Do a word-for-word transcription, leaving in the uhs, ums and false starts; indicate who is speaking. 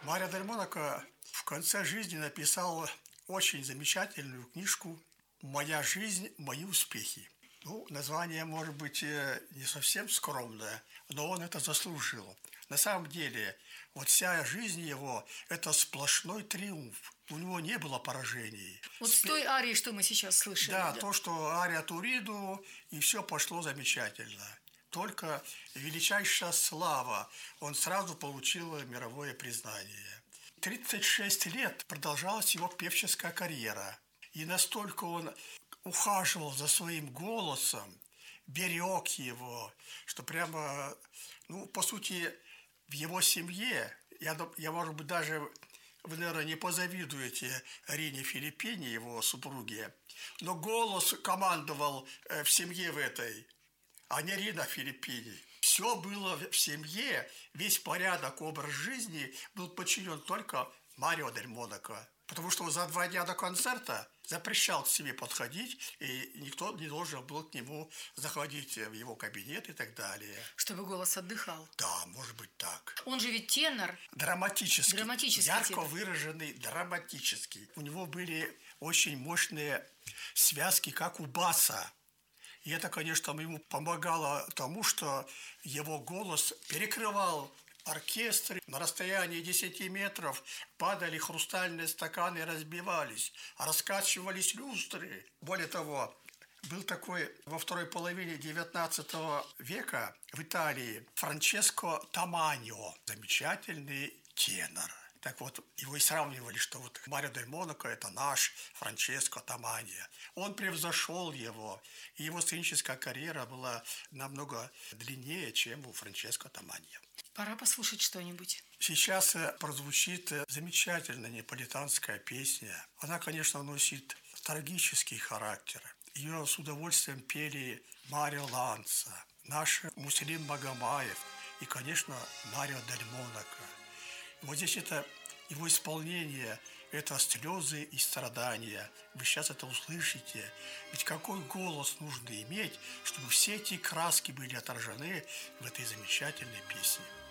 Speaker 1: Марио дель Монако в конце жизни написал очень замечательную книжку «Моя жизнь, мои успехи». Ну, название может быть не совсем скромное, но он это заслужил. На самом деле, вот вся жизнь его – это сплошной триумф. У него не было поражений.
Speaker 2: Вот с той арией, что мы сейчас слышали.
Speaker 1: Да,
Speaker 2: да,
Speaker 1: то, что ария Туриду, и все пошло замечательно. Только величайшая слава, он сразу получил мировое признание. тридцать шесть лет продолжалась его певческая карьера. И настолько он ухаживал за своим голосом, берег его, что прямо, ну, по сути, в его семье, я, я может быть, даже, вы, наверное, не позавидуете Рине Филиппини, его супруге, но голос командовал в семье в этой, а не Рина Филиппини. Все было в семье, весь порядок, образ жизни был подчинен только Марио дель Монако. Потому что за два дня до концерта запрещал к себе подходить, и никто не должен был к нему заходить в его кабинет и так далее.
Speaker 2: Чтобы голос отдыхал.
Speaker 1: Да, может быть так.
Speaker 2: Он же ведь тенор.
Speaker 1: Драматический.
Speaker 2: Драматический
Speaker 1: ярко
Speaker 2: тенор.
Speaker 1: выраженный, драматический. У него были очень мощные связки, как у баса. И это, конечно, ему помогало тому, что его голос перекрывал оркестр. На расстоянии десяти метров падали хрустальные стаканы и разбивались, раскачивались люстры. Более того, был такой во второй половине девятнадцатого века в Италии Франческо Таманьо, замечательный тенор. Так вот, его и сравнивали, что вот Марио дель Монако – это наш Франческо Таманьо. Он превзошел его, и его сценическая карьера была намного длиннее, чем у Франческо Таманьо.
Speaker 2: Пора послушать что-нибудь.
Speaker 1: Сейчас прозвучит замечательная неаполитанская песня. Она, конечно, носит трагический характер. Ее с удовольствием пели Марио Ланца, наш Муслим Магомаев и, конечно, Марио дель Монако. Вот здесь это его исполнение, это слезы и страдания. Вы сейчас это услышите. Ведь какой голос нужно иметь, чтобы все эти краски были отражены в этой замечательной песне.